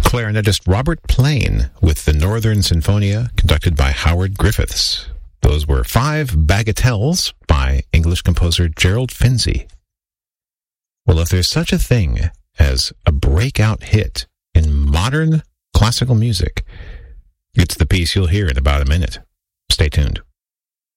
clarinetist Robert Plain with the Northern Sinfonia, conducted by Howard Griffiths. Those were 5 bagatelles by English composer Gerald Finzi. Well, if there's such a thing as a breakout hit in modern classical music, it's the piece you'll hear in about a minute. Stay tuned.